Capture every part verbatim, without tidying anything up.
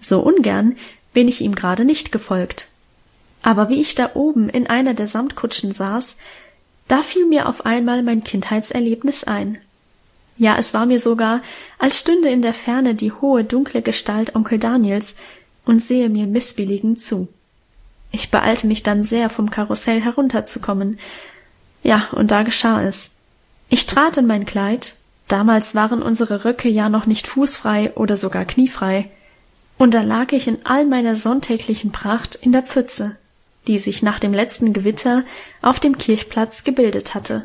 So ungern bin ich ihm gerade nicht gefolgt. Aber wie ich da oben in einer der Samtkutschen saß, da fiel mir auf einmal mein Kindheitserlebnis ein. Ja, es war mir sogar, als stünde in der Ferne die hohe, dunkle Gestalt Onkel Daniels und sehe mir missbilligend zu. Ich beeilte mich dann sehr, vom Karussell herunterzukommen. Ja, und da geschah es. Ich trat in mein Kleid, damals waren unsere Röcke ja noch nicht fußfrei oder sogar kniefrei, und da lag ich in all meiner sonntäglichen Pracht in der Pfütze, die sich nach dem letzten Gewitter auf dem Kirchplatz gebildet hatte.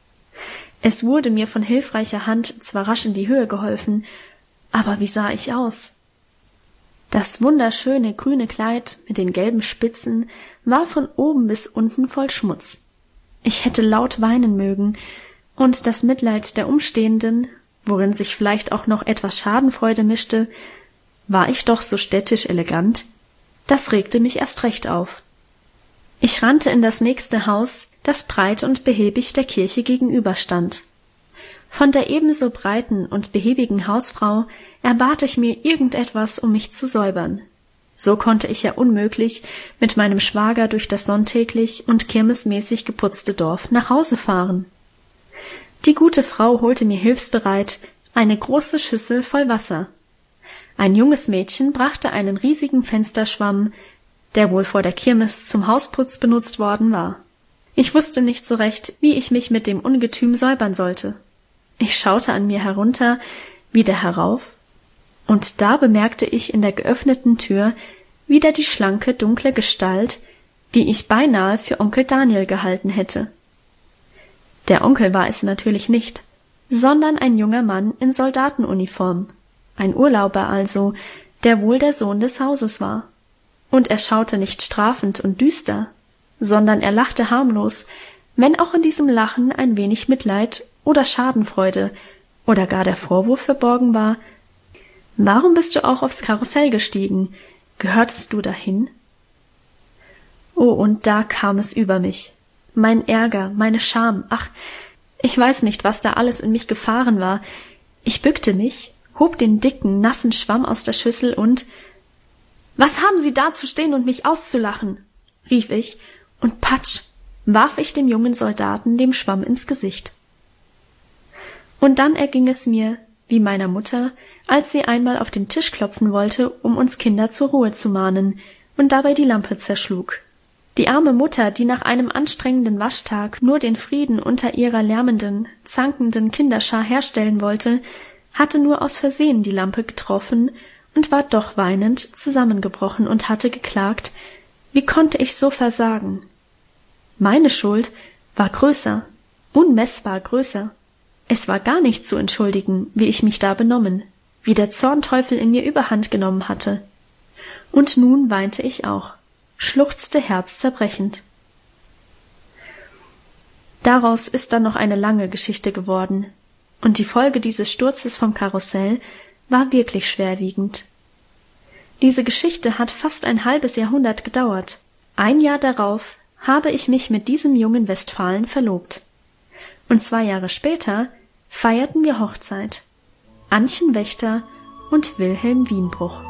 Es wurde mir von hilfreicher Hand zwar rasch in die Höhe geholfen, aber wie sah ich aus? Das wunderschöne grüne Kleid mit den gelben Spitzen war von oben bis unten voll Schmutz. Ich hätte laut weinen mögen, und das Mitleid der Umstehenden, worin sich vielleicht auch noch etwas Schadenfreude mischte, war ich doch so städtisch elegant, das regte mich erst recht auf. Ich rannte in das nächste Haus, das breit und behäbig der Kirche gegenüberstand. Von der ebenso breiten und behäbigen Hausfrau erbat ich mir irgendetwas, um mich zu säubern. So konnte ich ja unmöglich mit meinem Schwager durch das sonntäglich und kirmesmäßig geputzte Dorf nach Hause fahren. Die gute Frau holte mir hilfsbereit eine große Schüssel voll Wasser. Ein junges Mädchen brachte einen riesigen Fensterschwamm, der wohl vor der Kirmes zum Hausputz benutzt worden war. Ich wusste nicht so recht, wie ich mich mit dem Ungetüm säubern sollte. Ich schaute an mir herunter, wieder herauf, und da bemerkte ich in der geöffneten Tür wieder die schlanke, dunkle Gestalt, die ich beinahe für Onkel Daniel gehalten hätte. Der Onkel war es natürlich nicht, sondern ein junger Mann in Soldatenuniform, ein Urlauber also, der wohl der Sohn des Hauses war. Und er schaute nicht strafend und düster, sondern er lachte harmlos, wenn auch in diesem Lachen ein wenig Mitleid oder Schadenfreude oder gar der Vorwurf verborgen war: »Warum bist du auch aufs Karussell gestiegen? Gehörtest du dahin?« Oh, und da kam es über mich. Mein Ärger, meine Scham, ach, ich weiß nicht, was da alles in mich gefahren war. Ich bückte mich, hob den dicken, nassen Schwamm aus der Schüssel und »Was haben Sie da zu stehen und mich auszulachen?« rief ich, und patsch, warf ich dem jungen Soldaten den Schwamm ins Gesicht. Und dann erging es mir, wie meiner Mutter, als sie einmal auf den Tisch klopfen wollte, um uns Kinder zur Ruhe zu mahnen, und dabei die Lampe zerschlug. Die arme Mutter, die nach einem anstrengenden Waschtag nur den Frieden unter ihrer lärmenden, zankenden Kinderschar herstellen wollte, hatte nur aus Versehen die Lampe getroffen und war doch weinend zusammengebrochen und hatte geklagt: Wie konnte ich so versagen? Meine Schuld war größer, unmessbar größer. Es war gar nicht zu entschuldigen, wie ich mich da benommen, wie der Zornteufel in mir Überhand genommen hatte. Und nun weinte ich auch, schluchzte herzzerbrechend. Daraus ist dann noch eine lange Geschichte geworden, und die Folge dieses Sturzes vom Karussell war wirklich schwerwiegend. Diese Geschichte hat fast ein halbes Jahrhundert gedauert. Ein Jahr darauf habe ich mich mit diesem jungen Westfalen verlobt. Und zwei Jahre später feierten wir Hochzeit. Annchen Wächter und Wilhelm Wienbruch.